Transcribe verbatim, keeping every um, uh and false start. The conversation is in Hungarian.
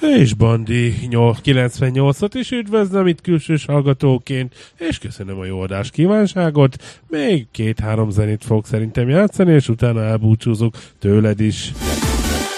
És Bandi kilencvennyolcat is üdvözlöm itt külsős hallgatóként, és köszönöm a jó adás kívánságot. Még két-három zenét fog szerintem játszani, és utána elbúcsúzok tőled is.